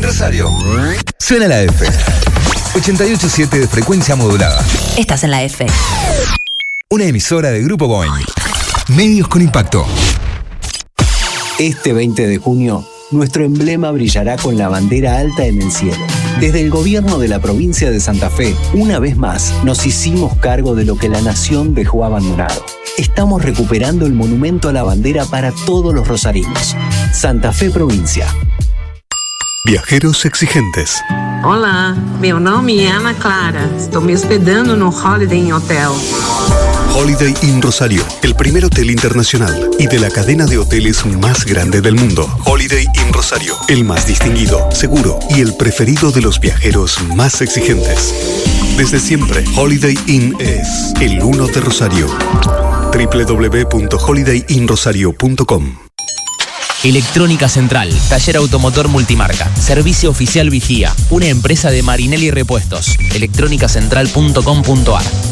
Rosario. Suena la F. 88.7 de frecuencia modulada. Estás en la F. Una emisora de Grupo Boeing. Medios con impacto. Este 20 de junio, nuestro emblema brillará con la bandera alta en el cielo. Desde el gobierno de la provincia de Santa Fe, una vez más, nos hicimos cargo de lo que la nación dejó abandonado. Estamos recuperando el monumento a la bandera para todos los rosarinos. Santa Fe Provincia. Viajeros exigentes. Olá, meu nome é Ana Clara. Estou me hospedando no Holiday Inn Hotel. Holiday Inn Rosario, el primer hotel internacional y de la cadena de hoteles más grande del mundo. Holiday Inn Rosario, el más distinguido, seguro y el preferido de los viajeros más exigentes. Desde siempre, Holiday Inn es el uno de Rosario. www.holidayinrosario.com. Electrónica Central, taller automotor multimarca, servicio oficial vigía, una empresa de Marinelli Repuestos, electrónicacentral.com.ar.